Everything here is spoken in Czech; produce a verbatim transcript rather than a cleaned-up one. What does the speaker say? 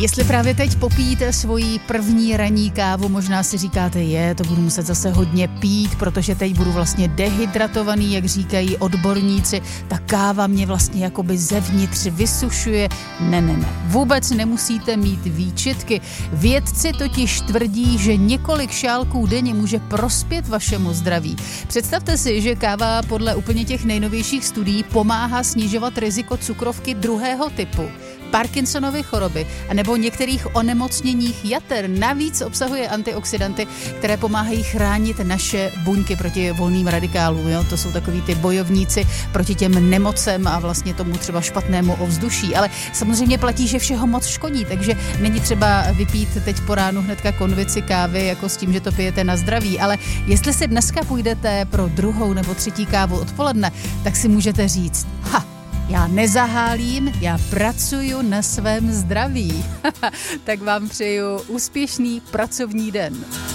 Jestli právě teď popíjíte svoji první ranní kávu, možná si říkáte, je, to budu muset zase hodně pít, protože teď budu vlastně dehydratovaný, jak říkají odborníci, ta káva mě vlastně jakoby zevnitř vysušuje. Ne, ne, ne, vůbec nemusíte mít výčitky. Vědci totiž tvrdí, že několik šálků denně může prospět vašemu zdraví. Představte si, že káva podle úplně těch nejnovějších studií pomáhá snižovat riziko cukrovky druhého typu, Parkinsonovy choroby a nebo některých onemocněních jater. Navíc obsahuje antioxidanty, které pomáhají chránit naše buňky proti volným radikálům. Jo? To jsou takový ty bojovníci proti těm nemocem a vlastně tomu třeba špatnému ovzduší. Ale samozřejmě platí, že všeho moc škodí, takže není třeba vypít teď po ránu hnedka konvici kávy jako s tím, že to pijete na zdraví. Ale jestli si dneska půjdete pro druhou nebo třetí kávu odpoledne, tak si můžete říct, ha, já nezahálím, já pracuju na svém zdraví. Tak vám přeju úspěšný pracovní den.